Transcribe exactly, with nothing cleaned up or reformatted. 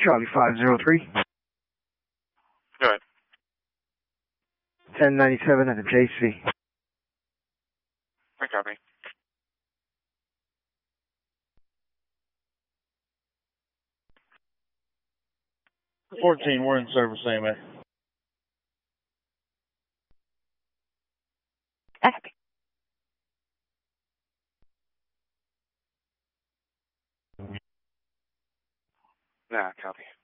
Charlie five zero three. Go ahead. ten ninety-seven at the J C. I copy. fourteen, we're in service, A M A. Nah, copy.